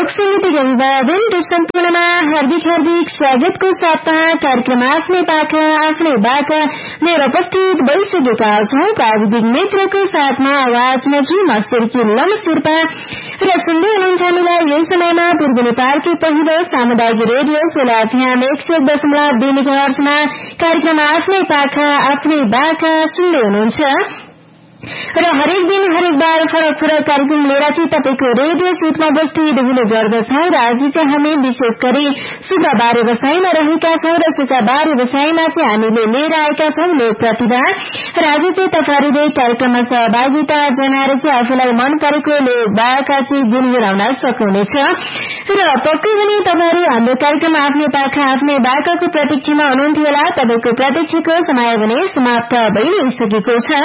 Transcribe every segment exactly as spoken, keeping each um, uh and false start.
लोक संगीत अभिवादन सम्पूर्णमा हार्दिक हार्दिक स्वागतको साथमा कार्यक्रम आफ्नै पाखा आफ्नै बाका लिएर उपस्थित भइसकेका छौं। प्राविधिक मित्रको साथमा आवाजमा छु म सिर्की लम शेर्पा र सुन्दै हुनुहुन्छ हामीलाई यही समयमा पूर्व नेपालकै पहिलो सामुदायिक रेडियो सोला एफएम एक सय दशमलव दुई मेगाहर्जमा कार्यक्रम आफ्नै पाखा आफ्नै बाका सुन्दै हुनुहुन्छ र हरेक दिन हरेक बार फरक फरक कार्यक्रम लिएर चाहिँ तपाईको रेडियो सेटमा उपस्थित हुने गर्दछौं। र आज चाहिँ हामी विशेष गरी शुक्रबार व्यवसायमा रहेका छौं र शुक्रबार व्यवसायमा चाहिँ हामीले लिएर आएका छौं लोक प्रतिभा। र आज चाहिँ तपाईहरुले कार्यक्रममा सहभागिता जनाएर चाहिँ आफूलाई मन परेको लोक बाका चाहिँ गुनगुनाउन सक्नुहुनेछ। र पक्कै पनि तपाईहरु हाम्रो कार्यक्रम आफ्नै पाखा आफ्नै बाकाको प्रतीक्षामा हुनुहुन्थ्यो होला। तपाईको प्रतीक्षाको समय भने समाप्त भइसकेको छ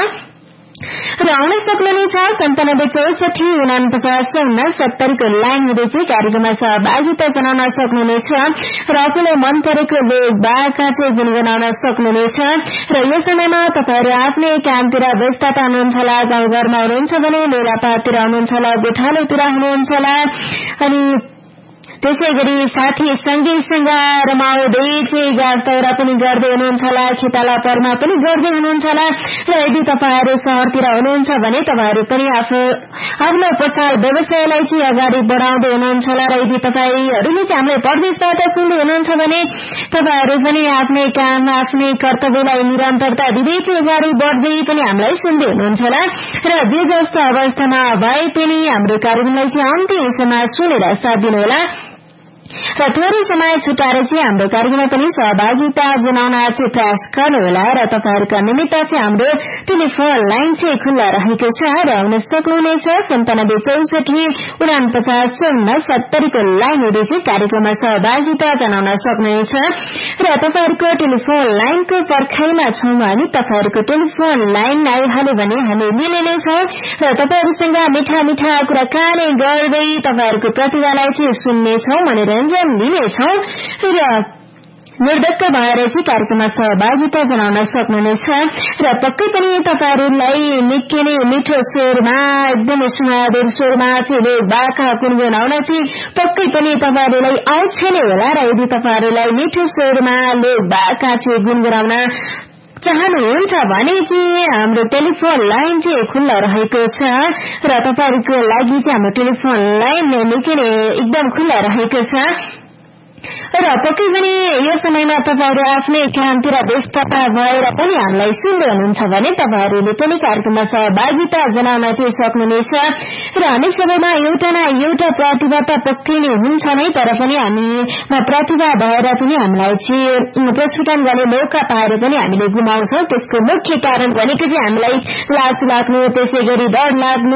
र आउन सक्नुहुनेछ सन्तानब्बे चौसठी उनापचास चौन्न सत्तरीको लाइन हुँदै चाहिँ कार्यक्रममा सहभागिता जनाउन सक्नुहुनेछ र आफूलाई मन परेको लोक बाका चाहिँ गुनगुनाउन सक्नुहुनेछ। र यो समयमा तपाईहरु आफ्नै कामतिर व्यस्तता हुनुहुन्छ होला, गाउँघरमा हुनुहुन्छ भने मेलापाततिर हुनुहुन्छ होला, गोठालोतिर हुनुहुन्छ होला, अनि त्यसै गरी साथी सँगैसँग रमाउँदै चाहिँ गाडतौरा पनि गर्दै हुनुहुन्छ होला, खेताला परमा पनि गर्दै हुनुहुन्छ होला। र यदि तपाईहरु शहरतिर हुनुहुन्छ भने तपाईहरु पनि आफू आफ्नो पसल व्यवसायलाई चाहिँ अगाडि बढाउँदै हुनुहुन्छ होला। र यदि तपाईहरुले चाहिँ हामीलाई परदेशबाट सुन्दै हुनुहुन्छ भने तपाईहरु पनि आफ्नै काम आफ्नै कर्तव्यलाई निरन्तरता दिँदै चाहिँ अगाडि बढ्दै पनि हामीलाई सुन्दै हुनुहुन्छ होला। र जे जस्तो अवस्थामा भए पनि हाम्रो कार्यक्रमलाई चाहिँ अन्त्यसम्म सुनेर साथ दिनुहोला र थोरै समय छुटाएर चाहिँ हाम्रो कार्यक्रममा पनि सहभागिता जनाउन चाहिँ प्रयास गर्नुहोला। र तपाईहरुका निमित्त चाहिँ हाम्रो टेलिफोन लाइन चाहिँ खुल्ला रहेको छ र आउन सक्नुहुनेछ सन्तानब्बे चौसठी उनापचास चौन्न सत्तरीको लाइन हुँदै चाहिँ कार्यक्रममा सहभागिता जनाउन सक्नुहुनेछ। र तपाईहरुको टेलिफोन लाइनको पर्खाइमा छौं हामी। तपाईहरुको टेलिफोन लाइन आइहाल्यो भने हामी लिने नै छौं र तपाईहरुसँग मिठा मिठा कुराकानी गर्दै तपाईहरुको प्रतिभालाई चाहिँ सुन्नेछौं, मनोरञ्जन लिनेछौं र निर्धक्क भएर चाहिँ कार्यक्रममा सहभागिता जनाउन सक्नुहुनेछ। र पक्कै पनि तपाईहरुलाई निकै नै मिठो स्वरमा एकदमै सुमधुर स्वरमा चाहिँ लोक बाका गुनगुनाउन चाहिँ पक्कै पनि तपाईहरुलाई आउँछ नै होला। र यदि तपाईहरुलाई मिठो स्वरमा लोक बाका चाहिँ गुनगुनाउन चाहनुहुन्छ भने चाहिँ हाम्रो टेलिफोन लाइन चाहिँ खुल्ला रहेको छ र तपाईहरुको लागि चाहिँ हाम्रो टेलिफोन लाइन निकै नै एकदम खुल्ला रहेको छ। र पक्कै पनि यो समयमा तपाईहरु आफ्नै कामतिर व्यस्तता भएर पनि हामीलाई सुन्दै हुनुहुन्छ भने तपाईहरुले पनि कार्यक्रममा सहभागिता जनाउन चाहिँ सक्नुहुनेछ। र हामी सबैमा एउटा न एउटा प्रतिभा त पक्कै नै हुन्छ नै, तर पनि हामीमा प्रतिभा भएर पनि हामीलाई चाहिँ प्रस्फुटन गर्ने मौका पाएर पनि हामीले गुमाउँछौं। त्यसको मुख्य कारण भनेको चाहिँ हामीलाई लाज लाग्नु, त्यसै गरी डर लाग्नु,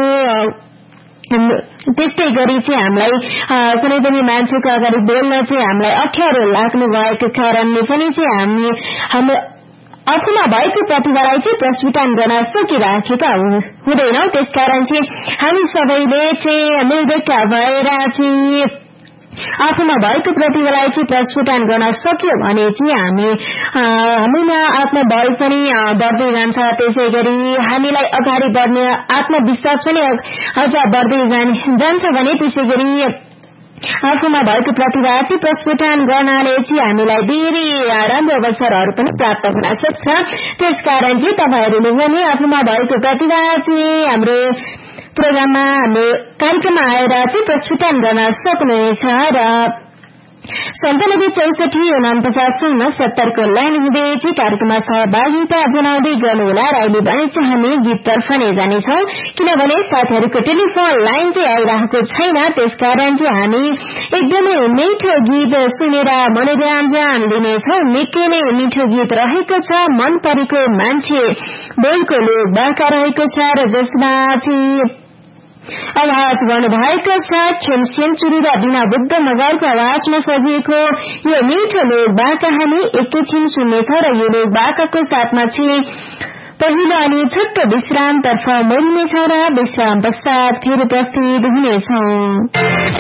त्यस्तै गरी चाहिँ हामीलाई कुनै पनि मान्छेको अगाडि बोल्न चाहिँ हामीलाई अप्ठ्यारो लाग्नु भएको कारणले पनि चाहिँ हामी हाम्रो आफूमा भएको प्रतिभालाई चाहिँ प्रस्फुटन गर्न सकिराखेका हुँदैनौं। त्यसकारण चाहिँ हामी सबैले चाहिँ निर्धक्क भएर चाहिँ आफूमा भएको प्रतिभालाई चाहिँ प्रस्फुटन गर्न सक्यो भने चाहिँ हामी हामीमा आत्मबल पनि बढ्दै जान्छ। त्यसै गरी हामीलाई अगाडि बढ्ने आत्मविश्वास पनि अझ बढ्दै जान्छ भने त्यसै गरी आफूमा भएको प्रतिभा चाहिँ प्रस्फुटन गर्नाले चाहिँ हामीलाई धेरै राम्रो अवसरहरू पनि प्राप्त हुन सक्छ। त्यसकारण चाहिँ तपाईहरुले पनि आफूमा भएको प्रतिभा चाहिँ हाम्रो प्रोग्राममा हाम्रो कार्यक्रममा आएर चाहिँ प्रस्फुटन गर्न सक्नुहुनेछ। र सन्तानब्बे चौसठी उनापचास चौन्न सत्तरको लाइन हुँदै चाहिँ कार्यक्रममा सहभागिता जनाउँदै गर्नुहोला। र अहिले भने चाहिँ हामी गीततर्फ नै जानेछौं, किनभने साथीहरुको टेलिफोन लाइन चाहिँ आइरहेको छैन। त्यसकारण चाहिँ हामी एकदमै मिठो गीत सुनेर मनोरञ्जन लिनेछौं। निकै नै मिठो गीत रहेको छ, मन परेको मान्छे बोलको लोक बाका रहेको छ र जसमा चाहिँ आवाज गर्नुभएको छ खेमसेन चुरी र बिना बुद्ध मगरको आवाजमा सजिएको यो मिठो लोक बाका हामी एकैछिन सुन्नेछौं। र यो लोक बाकाको साथमा चाहिँ पहिलो अनि छोटो विश्रामतर्फ मोड्नेछौं र विश्राम पश्चात फेरि उपस्थित हुनेछौं।